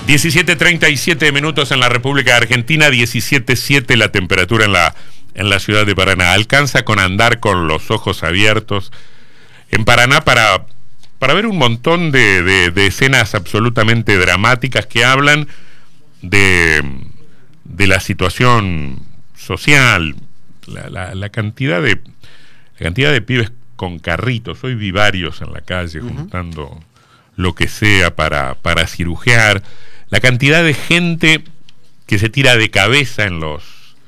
17:37 en la República Argentina, 17:7 la temperatura en la ciudad de Paraná. Alcanza con andar con los ojos abiertos en Paraná para ver un montón de escenas absolutamente dramáticas que hablan de la situación social, la cantidad de pibes con carritos. Hoy vi varios en la calle juntando lo que sea para cirujear. La cantidad de gente que se tira de cabeza en los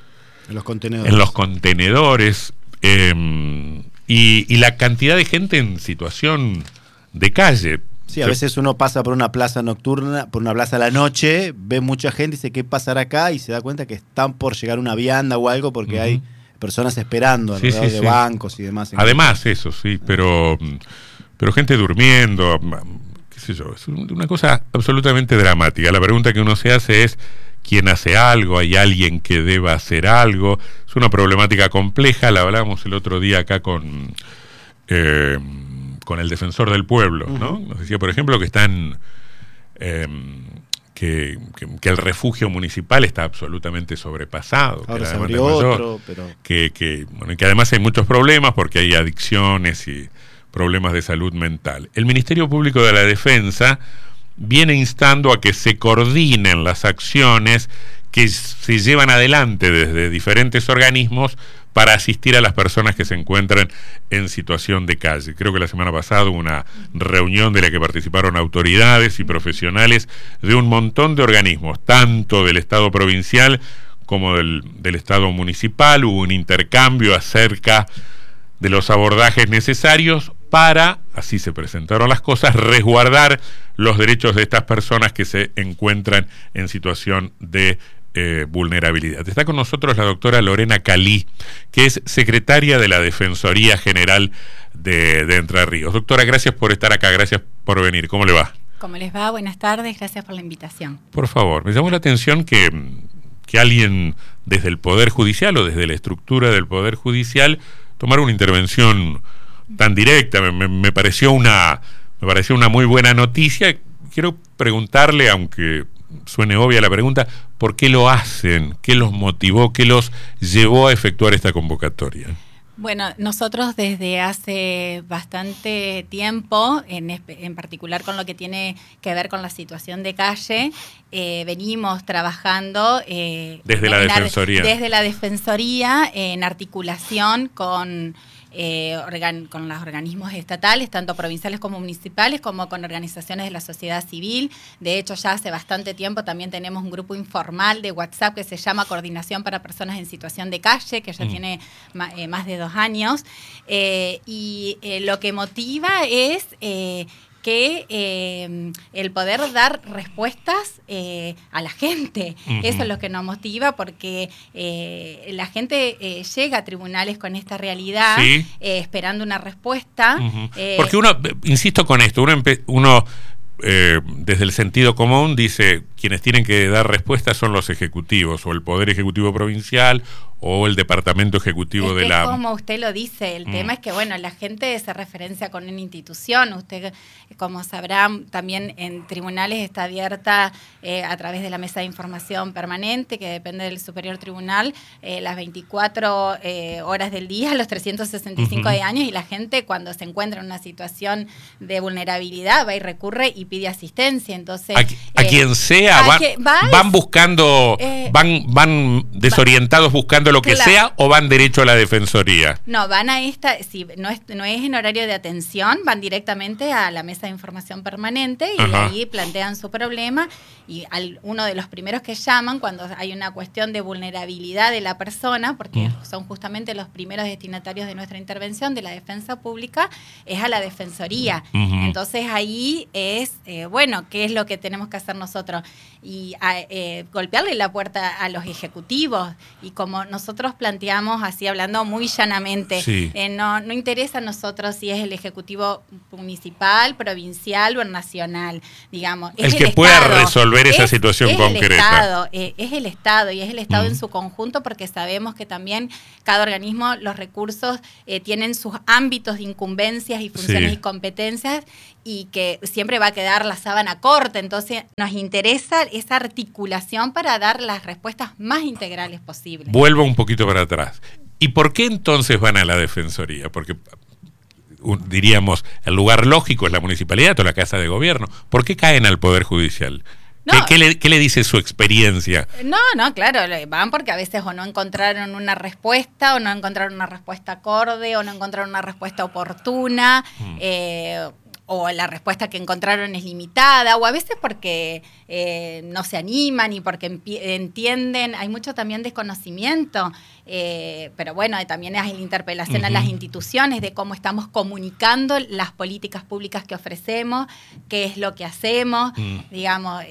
contenedores, y la cantidad de gente en situación de calle. Sí, a veces uno pasa por una plaza nocturna, por una plaza a la noche, ve mucha gente y dice, ¿qué pasará acá? Y se da cuenta que están por llegar una vianda o algo porque hay personas esperando alrededor de bancos y demás. Además, eso sí, pero gente durmiendo, qué sé yo, es una cosa absolutamente dramática. La pregunta que uno se hace es, ¿quién hace algo? ¿Hay alguien que deba hacer algo? Es una problemática compleja, la hablábamos el otro día acá con el defensor del pueblo, ¿no? Nos decía, por ejemplo, que están que el refugio municipal está absolutamente sobrepasado. Ahora se abrió otro, pero... que además hay muchos problemas porque hay adicciones y problemas de salud mental. El Ministerio Público de la Defensa viene instando a que se coordinen las acciones que se llevan adelante desde diferentes organismos para asistir a las personas que se encuentran en situación de calle. Creo que la semana pasada hubo una reunión de la que participaron autoridades y profesionales de un montón de organismos, tanto del Estado provincial como del Estado municipal. Hubo un intercambio acerca de los abordajes necesarios para, así se presentaron las cosas, resguardar los derechos de estas personas que se encuentran en situación de vulnerabilidad. Está con nosotros la doctora Lorena Calí, que es secretaria de la Defensoría General de Entre Ríos. Doctora, gracias por estar acá, gracias por venir. ¿Cómo le va? ¿Cómo les va? Buenas tardes, gracias por la invitación. Por favor, me llamó la atención que alguien desde el Poder Judicial o desde la estructura del Poder Judicial tomara una intervención tan directa. Me pareció una muy buena noticia. Quiero preguntarle, aunque suene obvia la pregunta, ¿por qué lo hacen? ¿Qué los motivó? ¿Qué los llevó a efectuar esta convocatoria? Bueno, nosotros desde hace bastante tiempo, en particular con lo que tiene que ver con la situación de calle, venimos trabajando desde la Defensoría en articulación con los organismos estatales, tanto provinciales como municipales, como con organizaciones de la sociedad civil. De hecho, ya hace bastante tiempo también tenemos un grupo informal de WhatsApp que se llama Coordinación para Personas en Situación de Calle, que ya tiene más de 2 años. Lo que motiva es que el poder dar respuestas a la gente. Eso es lo que nos motiva, porque la gente llega a tribunales con esta realidad, esperando una respuesta. Porque uno, insisto con esto, uno desde el sentido común dice, quienes tienen que dar respuestas son los ejecutivos, o el Poder Ejecutivo Provincial, o el Departamento Ejecutivo de la... Como usted lo dice, el tema es que, bueno, la gente se referencia con una institución. Usted, como sabrá, también en tribunales está abierta a través de la Mesa de Información Permanente, que depende del Superior Tribunal, las 24 horas del día, los 365 años, y la gente, cuando se encuentra en una situación de vulnerabilidad, va y recurre y pide asistencia. Entonces, a quien sea, van buscando, van desorientados buscando lo que sea, o van derecho a la Defensoría. No, van a si no es en horario de atención, van directamente a la Mesa de Información Permanente y ahí plantean su problema, y uno de los primeros que llaman cuando hay una cuestión de vulnerabilidad de la persona, porque son justamente los primeros destinatarios de nuestra intervención de la defensa pública, es a la Defensoría. Entonces ahí es, ¿qué es lo que tenemos que hacer nosotros? Y golpearle la puerta a los ejecutivos, y como nosotros planteamos, así hablando muy llanamente, no interesa a nosotros si es el Ejecutivo municipal, provincial o nacional, digamos. El que pueda resolver esa situación concreta. Es el Estado, y es el Estado en su conjunto, porque sabemos que también cada organismo, los recursos tienen sus ámbitos de incumbencias y funciones y competencias, y que siempre va a quedar la sábana corta. Entonces nos interesa esa articulación para dar las respuestas más integrales posibles. Vuelvo un poquito para atrás. ¿Y por qué entonces van a la Defensoría? Porque diríamos, el lugar lógico es la municipalidad o la Casa de Gobierno. ¿Por qué caen al Poder Judicial? No. ¿Qué le dice su experiencia? No, claro, van porque a veces o no encontraron una respuesta, o no encontraron una respuesta acorde, o no encontraron una respuesta oportuna, o la respuesta que encontraron es limitada, o a veces porque no se animan y porque entienden, hay mucho también desconocimiento, pero bueno, también hay la interpelación a las instituciones de cómo estamos comunicando las políticas públicas que ofrecemos, qué es lo que hacemos, digamos,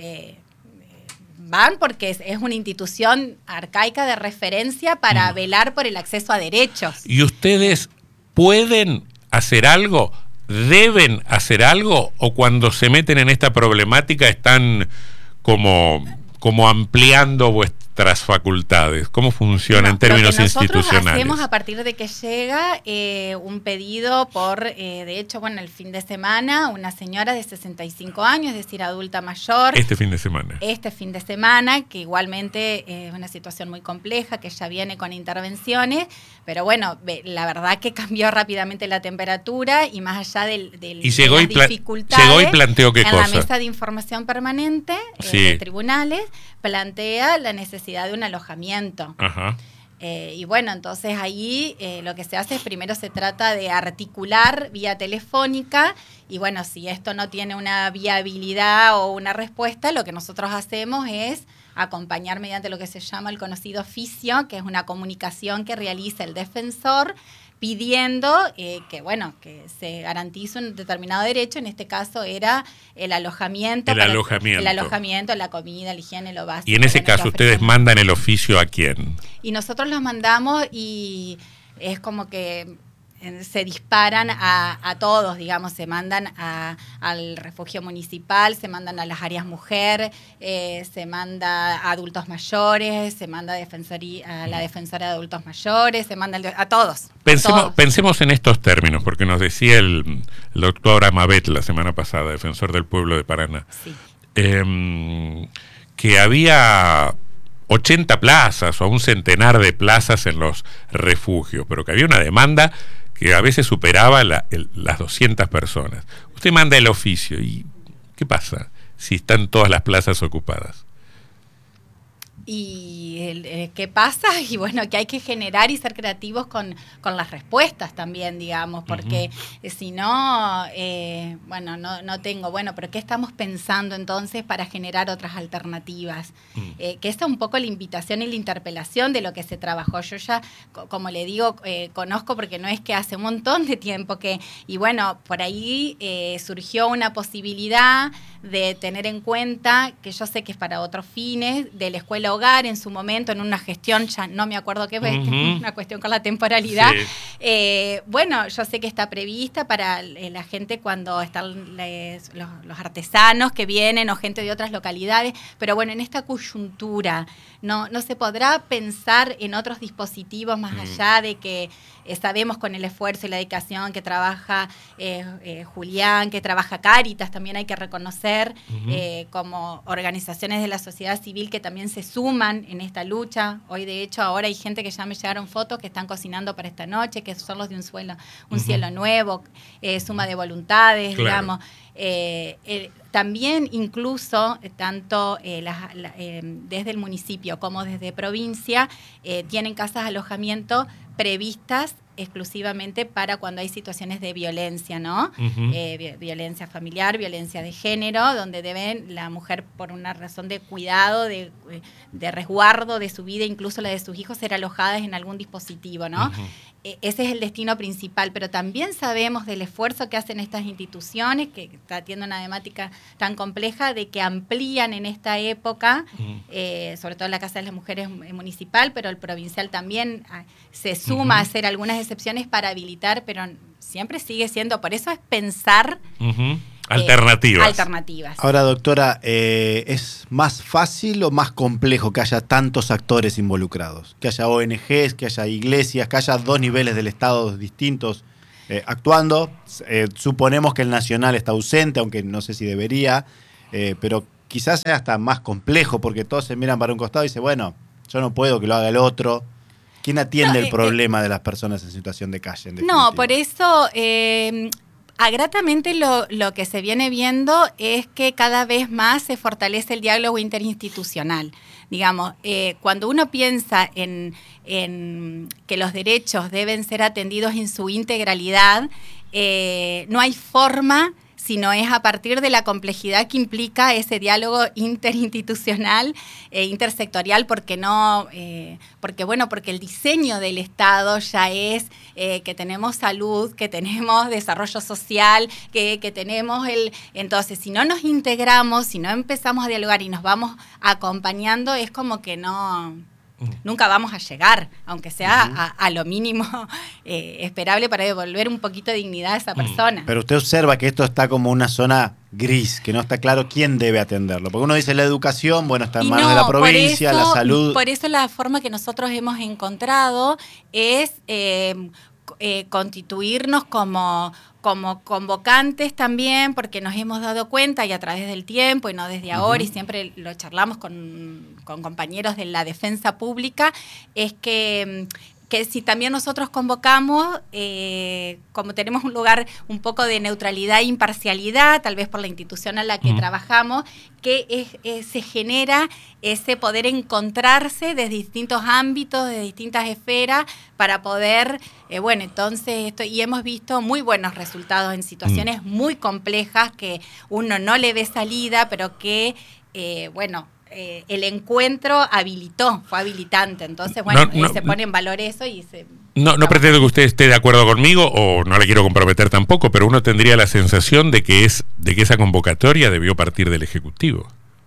van porque es una institución arcaica de referencia para velar por el acceso a derechos. ¿Y ustedes pueden hacer algo? ¿Deben hacer algo? ¿O cuando se meten en esta problemática están como ampliando vuestras facultades? ¿Cómo funciona en términos institucionales? Nosotros hacemos a partir de que llega un pedido por, de hecho, bueno, el fin de semana, una señora de 65 años, es decir, adulta mayor. Este fin de semana. Este fin de semana, que igualmente es una situación muy compleja, que ya viene con intervenciones, pero bueno, la verdad que cambió rápidamente la temperatura y más allá de llegó las dificultades, llegó y planteó qué cosa. En la mesa de información permanente de tribunales, plantea la necesidad de un alojamiento. Ajá. Y bueno, entonces ahí lo que se hace es primero se trata de articular vía telefónica y bueno, si esto no tiene una viabilidad o una respuesta, lo que nosotros hacemos es acompañar mediante lo que se llama el conocido oficio, que es una comunicación que realiza el defensor pidiendo que se garantice un determinado derecho. En este caso era el alojamiento. El alojamiento, la comida, la higiene, lo básico. Y en ese caso ustedes mandan el oficio ¿a quién? Y nosotros los mandamos y es como que se disparan a todos, digamos, se mandan al refugio municipal, se mandan a las áreas mujer, se manda a adultos mayores, se manda a la defensora de adultos mayores, se manda a todos. Pensemos en estos términos, porque nos decía el doctor Amabet la semana pasada, defensor del pueblo de Paraná, sí, que había 80 plazas o un centenar de plazas en los refugios, pero que había una demanda que a veces superaba las 200 personas. Usted manda el oficio y ¿qué pasa si están todas las plazas ocupadas? Y qué pasa, y bueno, que hay que generar y ser creativos con las respuestas también, digamos, porque si no, no tengo, pero ¿qué estamos pensando entonces para generar otras alternativas? Que esta es un poco la invitación y la interpelación de lo que se trabajó. Yo ya, como le digo, conozco porque no es que hace un montón de tiempo y bueno, por ahí surgió una posibilidad de tener en cuenta, que yo sé que es para otros fines, de la escuela hogar en su momento, en una gestión, ya no me acuerdo qué es, una cuestión con la temporalidad. Sí. Yo sé que está prevista para la gente cuando están los artesanos que vienen o gente de otras localidades, pero bueno, en esta coyuntura no se podrá pensar en otros dispositivos más allá de que sabemos con el esfuerzo y la dedicación que trabaja Julián, que trabaja Cáritas, también hay que reconocer como organizaciones de la sociedad civil que también se suman en esta lucha. Hoy, de hecho, ahora hay gente que ya me llegaron fotos que están cocinando para esta noche, que son los de un cielo nuevo, suma de voluntades, claro, digamos. También incluso, tanto desde el municipio como desde provincia, tienen casas de alojamiento previstas exclusivamente para cuando hay situaciones de violencia, ¿no? Violencia familiar, violencia de género, donde deben la mujer, por una razón de cuidado, de resguardo de su vida, incluso la de sus hijos, ser alojadas en algún dispositivo, ¿no? Ese es el destino principal, pero también sabemos del esfuerzo que hacen estas instituciones, que está teniendo una temática tan compleja, de que amplían en esta época, sobre todo la Casa de las Mujeres municipal, pero el provincial también se suma a hacer algunas excepciones para habilitar, pero siempre sigue siendo, por eso es pensar alternativas. Ahora, doctora, ¿es más fácil o más complejo que haya tantos actores involucrados? Que haya ONGs, que haya iglesias, que haya dos niveles del Estado distintos. actuando. Suponemos que el nacional está ausente, aunque no sé si debería, pero quizás sea hasta más complejo, porque todos se miran para un costado y dicen, bueno, yo no puedo, que lo haga el otro. ¿Quién atiende el problema de las personas en situación de calle? No, por eso... Gratamente lo que se viene viendo es que cada vez más se fortalece el diálogo interinstitucional. Digamos, cuando uno piensa en que los derechos deben ser atendidos en su integralidad, no hay forma, sino es a partir de la complejidad que implica ese diálogo interinstitucional e intersectorial, porque el diseño del Estado ya es que tenemos salud, que tenemos desarrollo social, que tenemos entonces, si no nos integramos, si no empezamos a dialogar y nos vamos acompañando, es como que nunca vamos a llegar, aunque sea a lo mínimo esperable para devolver un poquito de dignidad a esa persona. Pero usted observa que esto está como una zona gris, que no está claro quién debe atenderlo. Porque uno dice la educación, bueno, está en manos de la provincia, la salud. Por eso la forma que nosotros hemos encontrado es constituirnos como convocantes también, porque nos hemos dado cuenta y a través del tiempo y no desde ahora, y siempre lo charlamos con compañeros de la defensa pública, es que si también nosotros convocamos, como tenemos un lugar un poco de neutralidad e imparcialidad, tal vez por la institución a la que trabajamos, que se genera ese poder encontrarse desde distintos ámbitos, de distintas esferas, para poder, entonces, y hemos visto muy buenos resultados en situaciones muy complejas que uno no le ve salida, pero que, el encuentro fue habilitante. Entonces, se pone en valor eso y se... No pretendo que usted esté de acuerdo conmigo, o no le quiero comprometer tampoco, pero uno tendría la sensación de que esa convocatoria debió partir del Ejecutivo.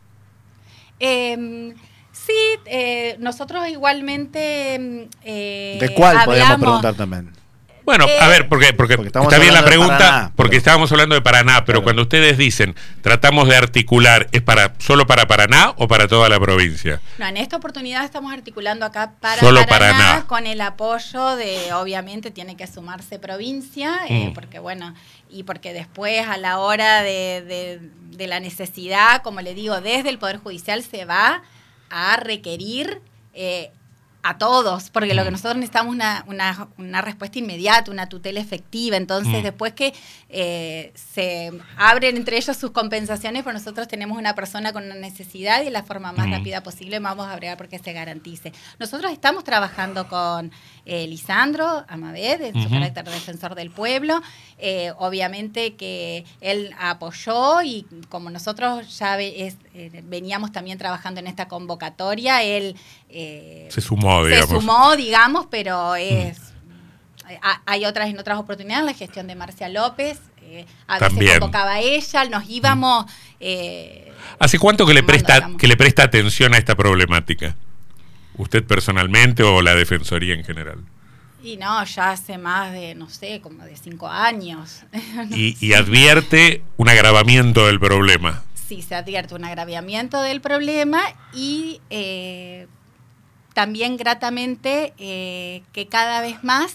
Sí, nosotros igualmente... ¿De cuál podríamos preguntar también? Bueno, a ver, porque está bien la pregunta, Paraná, porque estábamos hablando de Paraná, pero cuando ustedes dicen tratamos de articular, ¿es solo para Paraná o para toda la provincia? No, en esta oportunidad estamos articulando acá para solo Paraná, con el apoyo de, obviamente tiene que sumarse provincia, porque después a la hora de la necesidad, como le digo, desde el Poder Judicial se va a requerir a todos, porque lo que nosotros necesitamos es una respuesta inmediata, una tutela efectiva. Entonces, después que se abren entre ellos sus compensaciones, pues nosotros tenemos una persona con una necesidad y de la forma más rápida posible vamos a bregar porque se garantice. Nosotros estamos trabajando con Lisandro Amavet, en su carácter de defensor del pueblo. Obviamente que él apoyó, y como nosotros ya veníamos también trabajando en esta convocatoria, él se sumó, digamos, pero hay en otras oportunidades, la gestión de Marcia López, a veces también convocaba a ella, nos íbamos... ¿Hace cuánto que le presta atención a esta problemática? ¿Usted personalmente o la Defensoría en general? Y no, ya hace más de, no sé, como de 5 años. Y advierte un agravamiento del problema. Sí, se advierte un agravamiento del problema y también gratamente que cada vez más,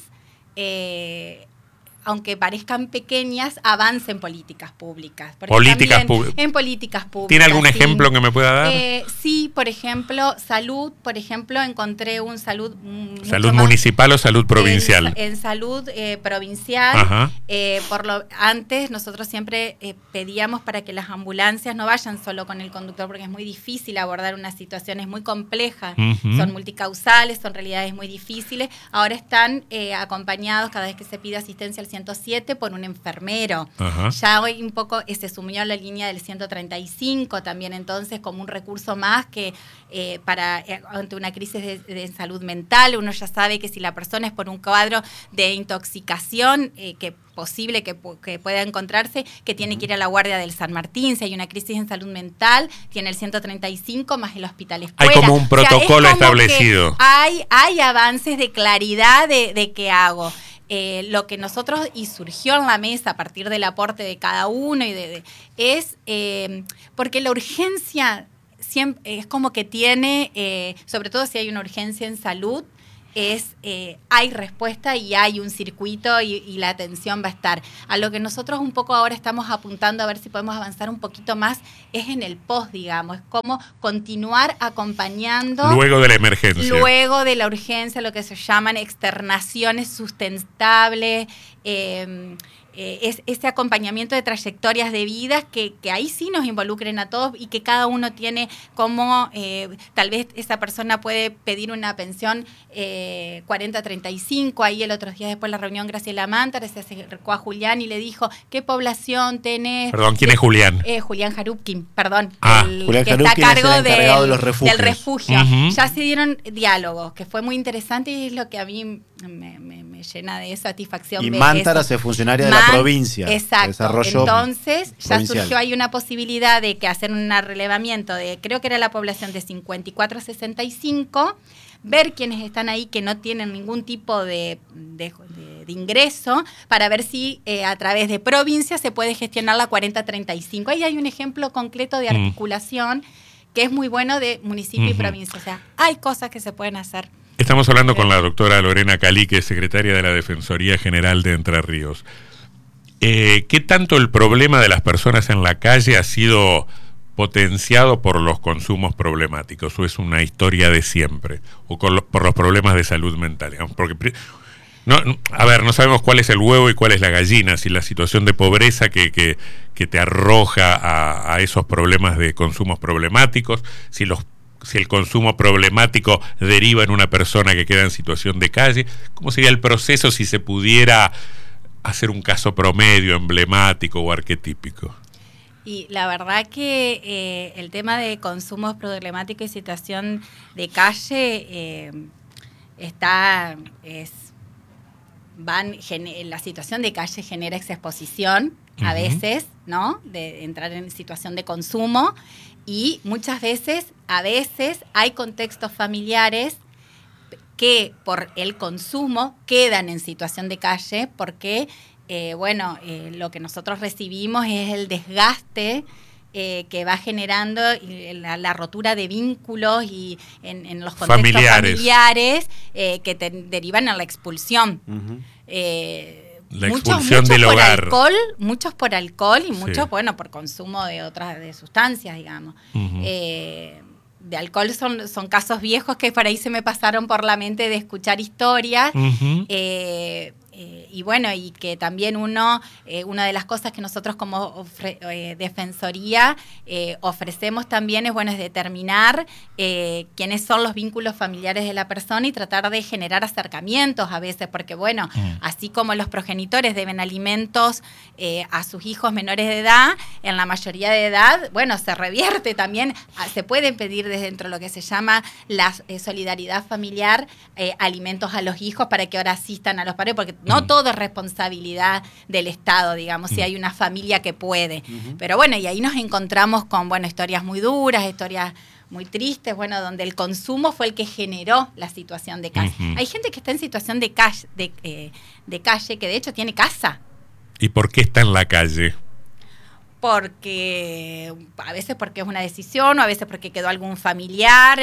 aunque parezcan pequeñas, avancen políticas públicas. En políticas públicas. ¿Tiene algún ejemplo que me pueda dar? Sí, por ejemplo, salud. Por ejemplo, encontré un salud... ¿Salud municipal o salud provincial? En salud provincial. Ajá. Antes nosotros siempre pedíamos para que las ambulancias no vayan solo con el conductor, porque es muy difícil abordar unas situaciones muy complejas. Son multicausales, son realidades muy difíciles. Ahora están acompañados cada vez que se pide asistencia al 107 por un enfermero. Ya hoy un poco se sumió la línea del 135 también, entonces como un recurso más que ante una crisis de salud mental, uno ya sabe que si la persona es por un cuadro de intoxicación posible que pueda encontrarse, que tiene que ir a la guardia del San Martín. Si hay una crisis en salud mental, tiene el 135 más el hospital escuela. Hay como un protocolo establecido. Hay avances de claridad de qué hago. Lo que nosotros, y surgió en la mesa a partir del aporte de cada uno, es porque la urgencia siempre es como que tiene, sobre todo si hay una urgencia en salud, hay respuesta y hay un circuito y la atención va a estar. A lo que nosotros un poco ahora estamos apuntando a ver si podemos avanzar un poquito más es en el post, digamos, es como continuar acompañando. Luego de la emergencia. Luego de la urgencia, lo que se llaman externaciones sustentables, es ese acompañamiento de trayectorias de vidas que ahí sí nos involucren a todos y que cada uno tiene como, tal vez esa persona puede pedir una pensión 40-35, ahí el otro día después de la reunión Graciela Mántara se acercó a Julián y le dijo, ¿qué población tenés? Perdón, ¿quién es Julián? Julián Jarupkin, perdón, Julián que está a cargo de los del refugio. Uh-huh. Ya se dieron diálogos, que fue muy interesante y es lo que a mí me llena de satisfacción. Y Mántara es funcionaria de la provincia. Exacto. Entonces ya provincial. surgió ahí una posibilidad de que hacer un relevamiento de, creo que era la población de 54 a 65, ver quiénes están ahí que no tienen ningún tipo de ingreso, para ver si a través de provincia se puede gestionar la 40-35. Ahí hay un ejemplo concreto de articulación que es muy bueno de municipio y provincia. O sea, hay cosas que se pueden hacer. Estamos hablando con la doctora Lorena Calí, que es secretaria de la Defensoría General de Entre Ríos. ¿Qué tanto el problema de las personas en la calle ha sido potenciado por los consumos problemáticos, o es una historia de siempre, o por los problemas de salud mental? Porque no sabemos cuál es el huevo y cuál es la gallina, si la situación de pobreza que te arroja a esos problemas de consumos problemáticos, si el consumo problemático deriva en una persona que queda en situación de calle. ¿Cómo sería el proceso si se pudiera hacer un caso promedio, emblemático o arquetípico? Y la verdad que el tema de consumos problemáticos y situación de calle la situación de calle genera esa exposición a veces, ¿no? De entrar en situación de consumo, y muchas veces, hay contextos familiares que por el consumo quedan en situación de calle porque lo que nosotros recibimos es el desgaste que va generando la rotura de vínculos y en los contextos familiares que derivan en la expulsión. La expulsión del hogar. Muchos por alcohol y muchos, por consumo de sustancias, digamos. De alcohol son casos viejos que por ahí se me pasaron por la mente de escuchar historias. Y que también una de las cosas que nosotros como Defensoría ofrecemos también es determinar quiénes son los vínculos familiares de la persona y tratar de generar acercamientos a veces, porque así como los progenitores deben alimentos a sus hijos menores de edad, en la mayoría de edad, se revierte también, se puede pedir desde dentro de lo que se llama la solidaridad familiar, alimentos a los hijos para que ahora asistan a los padres, porque no todo es responsabilidad del Estado, digamos, si hay una familia que puede. Pero y ahí nos encontramos con, historias muy duras, historias muy tristes, donde el consumo fue el que generó la situación de calle. Hay gente que está en situación de calle, que de hecho tiene casa. ¿Y por qué está en la calle? Porque a veces porque es una decisión, o a veces porque quedó algún familiar,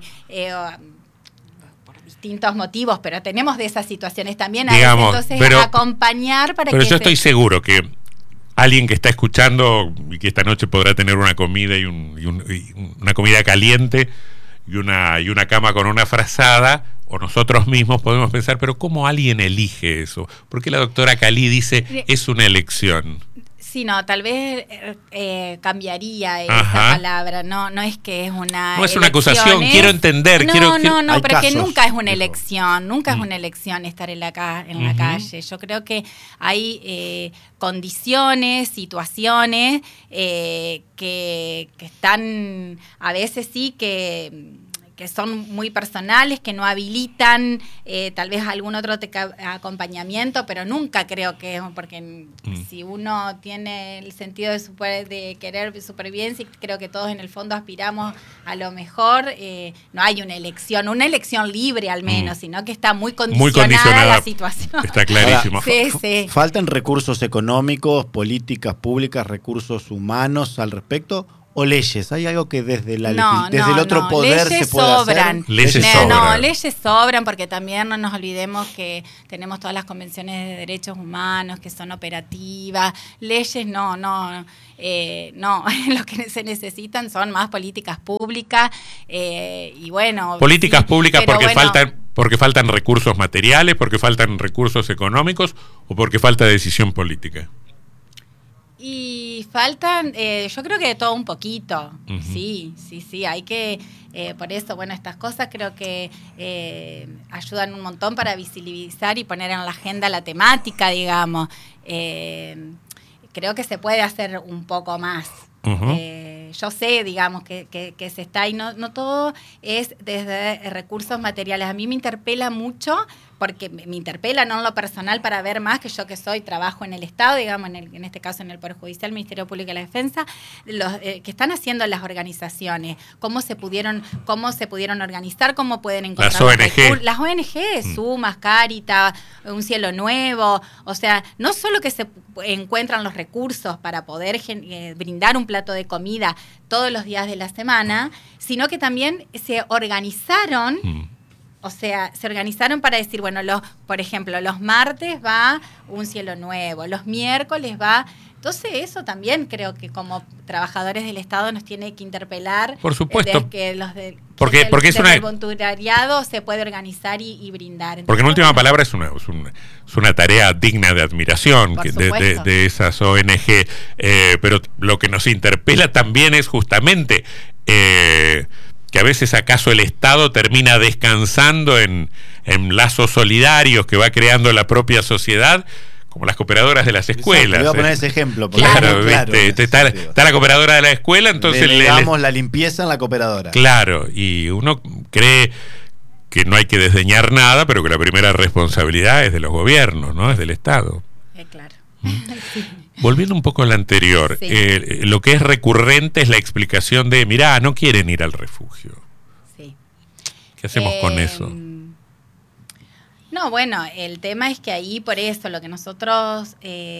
distintos motivos, pero tenemos de esas situaciones también. Digamos, entonces acompañar para que... Pero yo estoy seguro que alguien que está escuchando y que esta noche podrá tener una comida y una comida caliente y una cama con una frazada, o nosotros mismos podemos pensar, pero ¿cómo alguien elige eso? Porque la doctora Calí dice, es una elección. Sí, no, tal vez cambiaría esa palabra. No es que es una... No es una acusación, quiero entender. No, pero que nunca es una elección. Nunca es una elección estar en la calle. Yo creo que hay condiciones, situaciones que están a veces que son muy personales, que no habilitan tal vez algún otro acompañamiento, pero nunca creo que es, porque si uno tiene el sentido de querer supervivencia, y creo que todos en el fondo aspiramos a lo mejor, no hay una elección libre al menos, sino que está muy condicionada la situación. Está clarísimo. Sí. ¿Faltan recursos económicos, políticas públicas, recursos humanos al respecto? o leyes? ¿Hay algo que desde el otro poder se puede sobran. hacer? Leyes sobran. No, leyes sobran, porque también no nos olvidemos que tenemos todas las convenciones de derechos humanos que son operativas. Leyes no, lo que se necesitan son más políticas públicas y bueno. Políticas sí, públicas pero porque faltan recursos materiales, porque faltan recursos económicos o porque falta decisión política. Y faltan, yo creo que de todo un poquito. Uh-huh. Sí, hay que, por eso, bueno, estas cosas creo que ayudan un montón para visibilizar y poner en la agenda la temática, digamos. Creo que se puede hacer un poco más. Uh-huh. Yo sé, digamos, que se está, y no todo es desde recursos materiales. A mí me interpela mucho, porque me interpela, no en lo personal, para ver más, que yo que trabajo en el Estado, digamos, en este caso en el Poder Judicial, Ministerio Público de la Defensa, los que están haciendo las organizaciones, cómo se pudieron organizar, cómo pueden encontrar las ONG, Sumas, Cáritas, Un Cielo Nuevo, o sea, no solo que se encuentran los recursos para poder brindar un plato de comida todos los días de la semana, sino que también se organizaron. O sea, se organizaron para decir, bueno, por ejemplo, los martes va Un Cielo Nuevo, los miércoles va. Entonces eso también creo que como trabajadores del Estado nos tiene que interpelar. Por supuesto. Que porque es el voluntariado se puede organizar y brindar. Entonces, porque en última palabra es una tarea digna de admiración de esas ONG. Pero lo que nos interpela también es justamente que a veces acaso el Estado termina descansando en lazos solidarios que va creando la propia sociedad, como las cooperadoras de las escuelas. Voy a poner ese ejemplo. Claro, está la cooperadora de la escuela, entonces le damos la limpieza en la cooperadora. Claro, y uno cree que no hay que desdeñar nada, pero que la primera responsabilidad es de los gobiernos, ¿no? Es del Estado. Claro. Sí. Volviendo un poco a la anterior, sí. Lo que es recurrente es la explicación de, mirá, no quieren ir al refugio. Sí. ¿Qué hacemos con eso? No, bueno, el tema es que ahí, por eso, lo que nosotros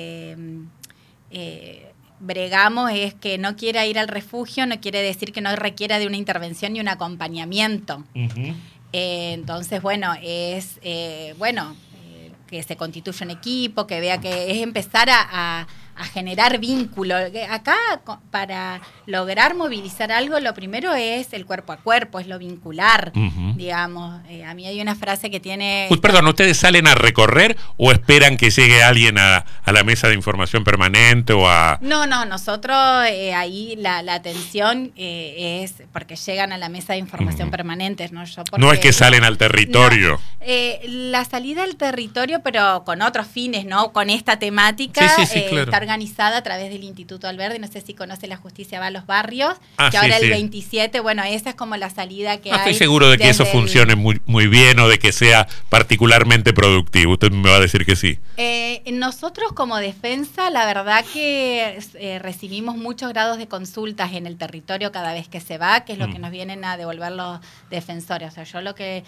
bregamos es que no quiera ir al refugio, no quiere decir que no requiera de una intervención y un acompañamiento. Uh-huh. Entonces, bueno, es, que se constituya un equipo, que vea que es empezar a generar vínculo. Acá, para lograr movilizar algo, lo primero es el cuerpo a cuerpo, es lo vincular, uh-huh. Digamos. A mí hay una frase que tiene... Perdón, ¿ustedes salen a recorrer o esperan que llegue alguien a la mesa de información permanente o a...? No, nosotros ahí la atención es porque llegan a la mesa de información, uh-huh. permanente, ¿no? No es que salen al territorio. No, la salida al territorio, pero con otros fines, ¿no? Con esta temática, sí, claro. Está organizada a través del Instituto Alberdi. No sé si conoce, la justicia va a los barrios, que ahora el 27, bueno, esa es como la salida que hay. Estoy seguro de que eso funcione muy bien o de que sea particularmente productivo. Usted me va a decir que sí. Nosotros como defensa, la verdad que recibimos muchos grados de consultas en el territorio cada vez que se va, que es lo que nos vienen a devolver los defensores. O sea, yo lo que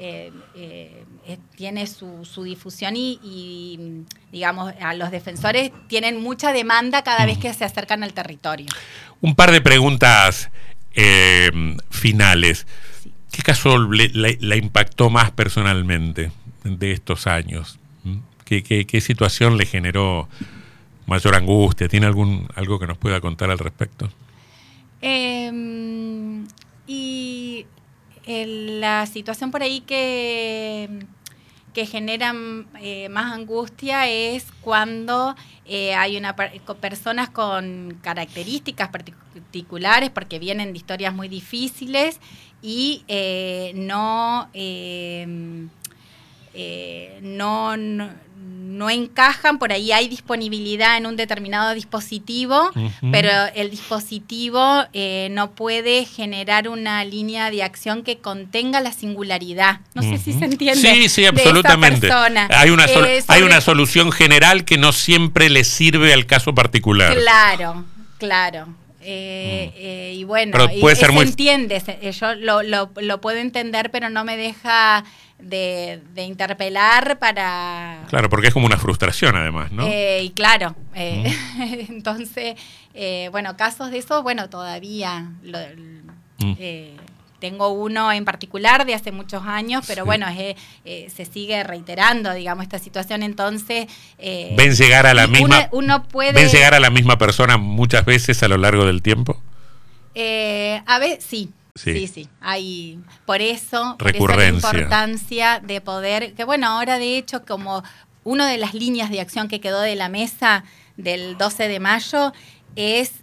tiene su difusión y digamos, a los defensores tienen mucha demanda cada vez que se acercan al territorio. Un par de preguntas finales. Sí. ¿Qué caso la impactó más personalmente de estos años? ¿Qué situación le generó mayor angustia? ¿Tiene algo que nos pueda contar al respecto? La situación por ahí que genera más angustia es cuando hay personas con características particulares, porque vienen de historias muy difíciles y no encajan. Por ahí hay disponibilidad en un determinado dispositivo, uh-huh. pero el dispositivo no puede generar una línea de acción que contenga la singularidad. No uh-huh. sé si se entiende. Sí, absolutamente. De esa persona. Hay una solución general que no siempre le sirve al caso particular. Claro. Y bueno, se entiende. Yo lo puedo entender, pero no me deja de interpelar para... Claro, porque es como una frustración además, ¿no? Y claro, entonces Bueno, casos de eso, bueno, todavía tengo uno en particular de hace muchos años, pero bueno, se sigue reiterando, digamos, esta situación. Entonces, ¿ven llegar a la misma? Uno puede. ¿Ven llegar a la misma persona muchas veces a lo largo del tiempo? A ver, sí. Sí. Hay, por eso la importancia de poder, que bueno, ahora de hecho, como una de las líneas de acción que quedó de la mesa del 12 de mayo es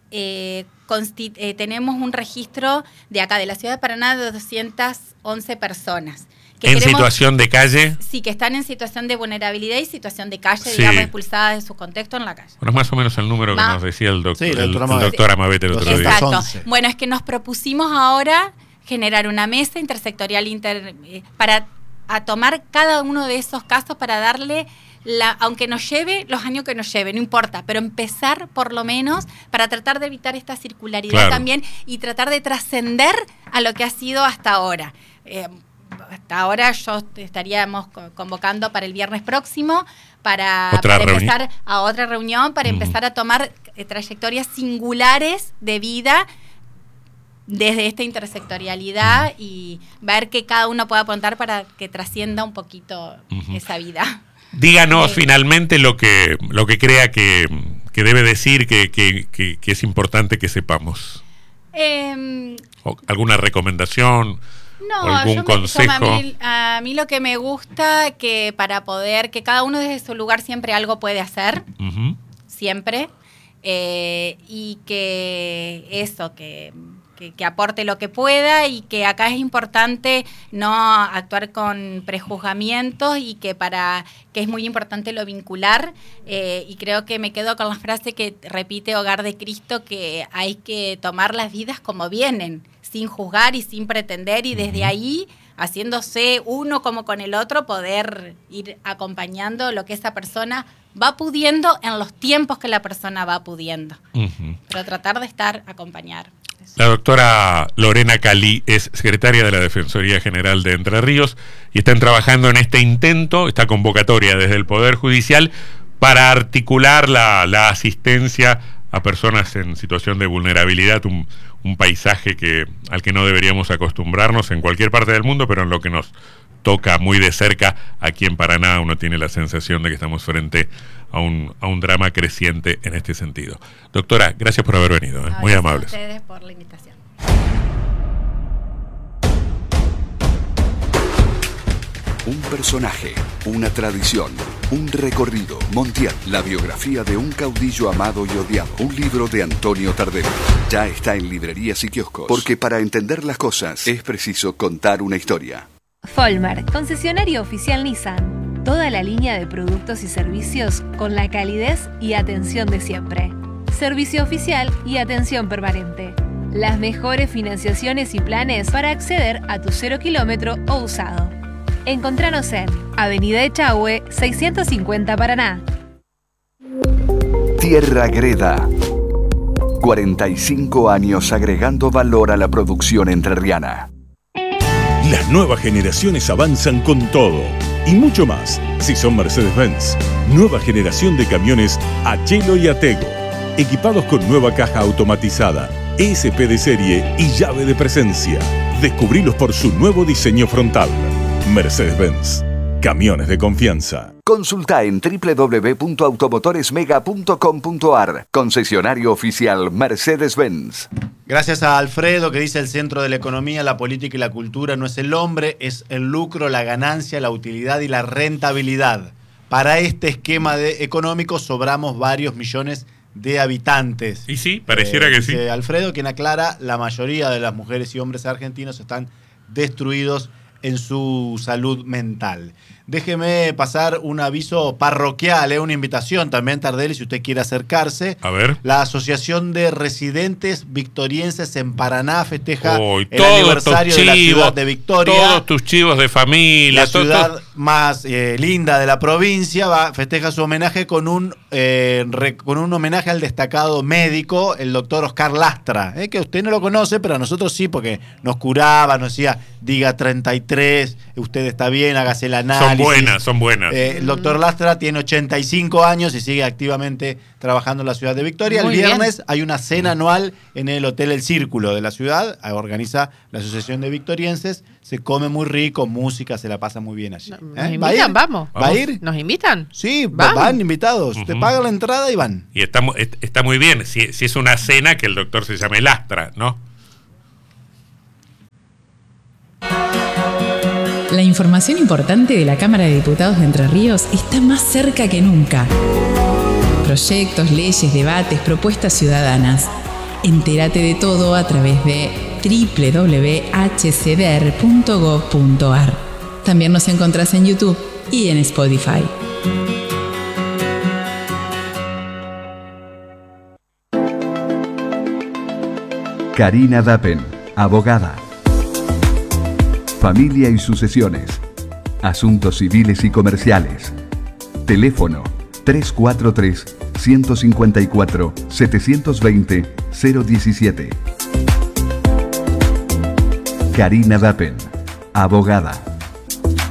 tenemos un registro de acá de la ciudad de Paraná de 211 personas. ¿En situación de calle? Sí, que están en situación de vulnerabilidad y situación de calle, digamos, expulsadas de su contexto en la calle. Bueno, más o menos el número que nos decía el doctor Amabete el otro día. Exacto. Bueno, es que nos propusimos ahora generar una mesa intersectorial para tomar cada uno de esos casos para darle, aunque nos lleve los años que nos lleve, no importa, pero empezar por lo menos para tratar de evitar esta circularidad también y tratar de trascender a lo que ha sido hasta ahora. Hasta ahora estaríamos convocando para el viernes próximo para empezar a otra reunión, para empezar a tomar trayectorias singulares de vida desde esta intersectorialidad y ver que cada uno pueda apuntar para que trascienda un poquito esa vida. Díganos finalmente lo que crea que debe decir, que es importante que sepamos. ¿Alguna recomendación? No, ¿algún consejo? A mí lo que me gusta que para poder, que cada uno desde su lugar siempre algo puede hacer, siempre, y que eso, que aporte lo que pueda y que acá es importante no actuar con prejuzgamientos y que es muy importante lo vincular y creo que me quedo con la frase que repite Hogar de Cristo, que hay que tomar las vidas como vienen, sin juzgar y sin pretender y desde ahí, haciéndose uno como con el otro, poder ir acompañando lo que esa persona va pudiendo en los tiempos que la persona va pudiendo. Pero tratar de acompañar. La doctora Lorena Calí es secretaria de la Defensoría General de Entre Ríos y están trabajando en este intento, esta convocatoria desde el Poder Judicial para articular la asistencia a personas en situación de vulnerabilidad, un paisaje al que no deberíamos acostumbrarnos en cualquier parte del mundo, pero en lo que nos toca muy de cerca aquí en Paraná uno tiene la sensación de que estamos frente a un drama creciente en este sentido. Doctora, gracias por haber venido, muy amables. Gracias a ustedes por la invitación. Un personaje, una tradición, un recorrido. Montiel, la biografía de un caudillo amado y odiado. Un libro de Antonio Tardelli. Ya está en librerías y kioscos. Porque para entender las cosas es preciso contar una historia. Folmar, concesionario oficial Nissan. Toda la línea de productos y servicios con la calidez y atención de siempre. Servicio oficial y atención permanente. Las mejores financiaciones y planes para acceder a tu 0 kilómetro o usado. Encontranos en Avenida Echagüe, 650 Paraná. Tierra Greda. 45 años agregando valor a la producción entrerriana. Las nuevas generaciones avanzan con todo y mucho más. Si son Mercedes-Benz, nueva generación de camiones Achelo y Atego, equipados con nueva caja automatizada, ESP de serie y llave de presencia. Descubrilos por su nuevo diseño frontal. Mercedes-Benz, camiones de confianza. Consulta en www.automotoresmega.com.ar. Concesionario oficial Mercedes-Benz. Gracias a Alfredo, que dice: el centro de la economía, la política y la cultura no es el hombre, es el lucro, la ganancia, la utilidad y la rentabilidad. Para este esquema económico sobramos varios millones de habitantes. Y sí, pareciera que sí. Alfredo, quien aclara: la mayoría de las mujeres y hombres argentinos están destruidos en su salud mental. Déjeme pasar un aviso parroquial, una invitación también, Tardelli, si usted quiere acercarse. A ver. La Asociación de Residentes Victorienses en Paraná festeja el aniversario de la ciudad de Victoria. Todos tus chivos de familia. La ciudad más linda de la provincia festeja su homenaje con un homenaje al destacado médico, el doctor Oscar Lastra, que usted no lo conoce, pero a nosotros sí, porque nos curaba, nos decía: diga 33, usted está bien, hágase el análisis. análisis. Son buenas. El doctor Lastra tiene 85 años y sigue activamente trabajando en la ciudad de Victoria. Muy el viernes bien. hay una cena anual en el Hotel El Círculo de la ciudad. Organiza la Asociación de Victorienses. Se come muy rico, música, se la pasa muy bien allí. Nos ¿Va a invitan, ir? vamos. ¿Va a ir? ¿Nos invitan? Sí, Vamos. van invitados. Te pagan la entrada y van. Y está muy bien, si es una cena, que el doctor se llame Lastra, ¿no? La información importante de la Cámara de Diputados de Entre Ríos está más cerca que nunca. Proyectos, leyes, debates, propuestas ciudadanas. Entérate de todo a través de www.hcdr.gov.ar. También nos encontrás en YouTube y en Spotify. Karina Dappen, abogada. Familia y sucesiones. Asuntos civiles y comerciales. Teléfono 343-154-720-017. Karina Dappen, abogada.